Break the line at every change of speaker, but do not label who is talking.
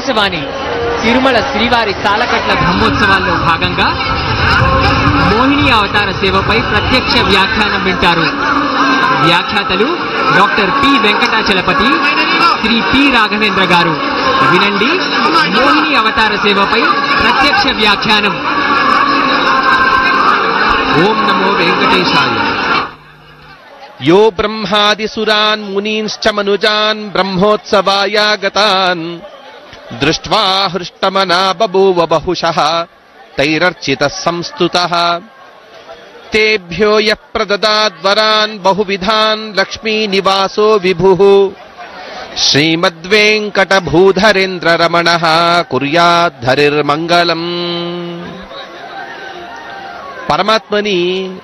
ఆకాశవాణి తిరుమల శ్రీవారి సాలకట్ల బ్రహ్మోత్సవాల్లో భాగంగా మోహిని అవతార సేవపై ప్రత్యక్ష వ్యాఖ్యానం వింటారు. వ్యాఖ్యాతలు doctor P Venkatachalapathi, Shri P Raghavendra గారు. వినండి, మోహిని అవతార సేవపై ప్రత్యక్ష వ్యాఖ్యానం.
ఓం నమో వెంకటేశాయ. యో బ్రహ్మాదిసురాన్ మునీంశ్చ మనుజాన్ బ్రహ్మోత్సవాయాగతాన్ దృష్ట్వా హృష్టమనా బభూవ బహుశః తైరర్చితః సంస్తుతః తేభ్యో యః ప్రదదాద్వరాన్ బహువిధాన్ లక్ష్మీ నివాసో విభుః శ్రీమద్వేంకటభూధరేంద్రరమణః కుర్యాద్ధరిర్మంగళం. పరమాత్మని